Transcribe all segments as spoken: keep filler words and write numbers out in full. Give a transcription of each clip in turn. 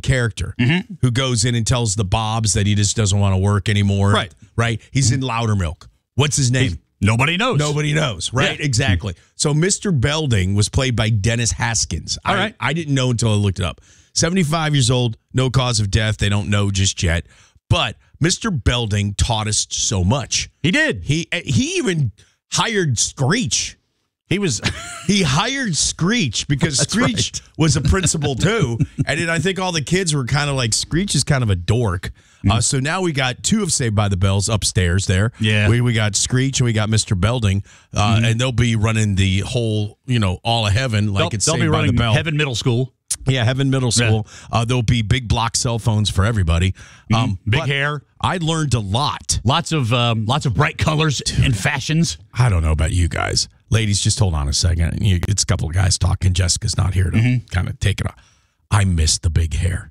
character Mm-hmm. who goes in and tells the Bobs that he just doesn't want to work anymore. Right. Right? He's in Loudermilk. What's his name? Nobody knows. Nobody knows, right? Yeah. Exactly. So Mister Belding was played by Dennis Haskins. All I, right. I didn't know until I looked it up. seventy-five years old, no cause of death. They don't know just yet. But Mister Belding taught us so much. He did. He he even hired Screech. He was. He hired Screech because That's Screech right. was a principal too. And then I think all the kids were kind of like, Screech is kind of a dork. Uh, so now we got two of Saved by the Bells upstairs there. Yeah. We, we got Screech and we got Mister Belding. Uh, Mm-hmm. And they'll be running the whole, you know, all of heaven like They'll, it's they'll Saved be by the running Bell. Heaven Middle School. Yeah, Heaven Middle School. Uh, there'll be big block cell phones for everybody. Um, Big but hair. I learned a lot. Lots of um, lots of bright colors and fashions. I don't know about you guys. Ladies, just hold on a second. You- It's a couple of guys talking. Jessica's not here to Mm-hmm. kind of take it off. I missed the big hair.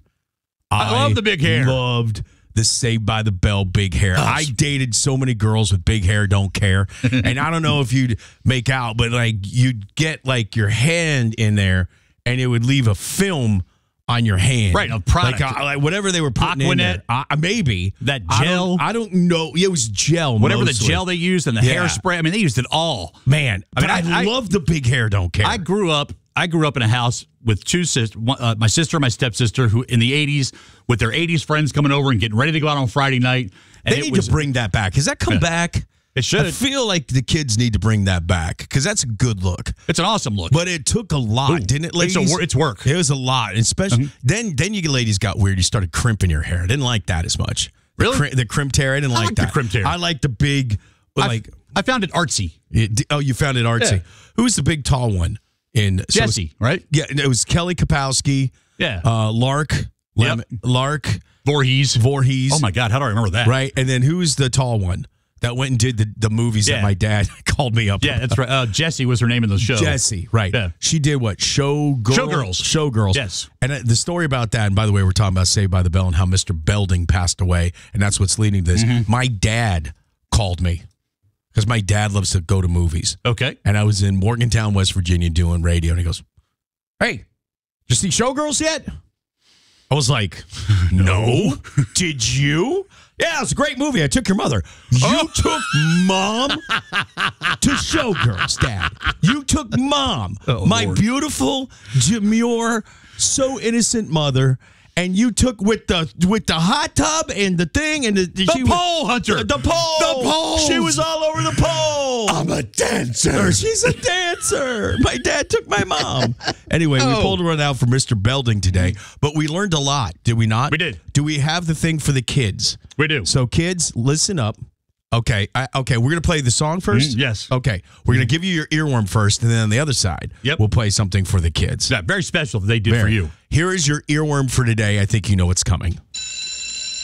I love the big hair. Loved the Saved by the Bell big hair. I dated so many girls with big hair, don't care. And I don't know if you'd make out, but like you'd get like your hand in there and it would leave a film on your hand. Right, a product. Like, uh, like whatever they were putting in Aquanet. there. Uh, maybe. That I gel. don't, I don't know. Yeah, it was gel. Whatever mostly. the gel they used and the Yeah. hairspray. I mean, they used it all. Man, I mean, but I, I- I- love the big hair, don't care. I grew up. I grew up in a house with two sisters, uh, my sister and my stepsister, who in the eighties, with their eighties friends coming over and getting ready to go out on Friday night. And they it need was, to bring that back. Has that come Yeah. back? It should. I feel like the kids need to bring that back because that's a good look. It's an awesome look. But it took a lot, Ooh, didn't it, ladies? it's a wor- it's work. It was a lot, especially then. Then you ladies got weird. You started crimping your hair. I didn't like that as much. The Really? cri- the crimped hair. I didn't I like like the that. crimped hair. I like the big, I- like. I found it artsy. It, oh, you found it artsy. Yeah. Who's the big tall one? In so it was- Jesse, right? Yeah, it was Kelly Kapowski. Yeah. Uh, Lark. Lem- Lark. Voorhees. Voorhees. Oh my God, how do I remember that? Right, and then who's the tall one that went and did the, the movies that Yeah. my dad called me up? Yeah, that's right. Uh, Jessie was her name in the show. Jessie, right? Yeah. She did what? Showgirls. Showgirls. Showgirls. Yes. And uh, the story about that. And by the way, we're talking about Saved by the Bell and how Mister Belding passed away, and that's what's leading to this. Mm-hmm. My dad called me because my dad loves to go to movies, Okay. and I was in Morgantown, West Virginia, doing radio, and he goes, "Hey, did you see Showgirls yet?" I was like, no. Did you? Yeah, it's a great movie. I took your mother. You Oh. took mom to Showgirls, Dad. You took mom, Oh, my Lord. beautiful, demure, so innocent mother, and you took with the with the hot tub and the thing and the, The she was- pole hunter. the pole. The poles. She was all over the pole. I'm a dancer. She's a dancer. My dad took my mom. Anyway, we Oh. pulled one out for Mister Belding today, but we learned a lot, did we not? We did. Do we have the thing for the kids? We do. So, kids, listen up. Okay, I, okay, we're gonna play the song first. Mm, yes. Okay, we're gonna give you your earworm first, and then on the other side, Yep. we'll play something for the kids. Yeah, very special that they did for Very. you. Here is your earworm for today. I think you know what's coming.